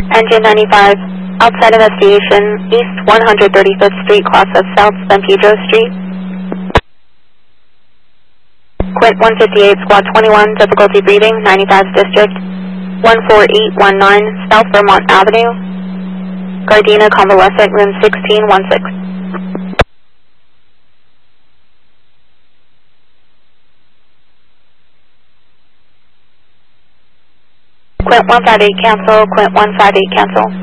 Engine 95, outside investigation, East 135th Street, cross of South San Pedro Street. Quint 158, Squad 21, difficulty breathing, 95th District, 14819 South Vermont Avenue, Gardena Convalescent, room 1616. Quint 158 cancel, Quint 158 cancel.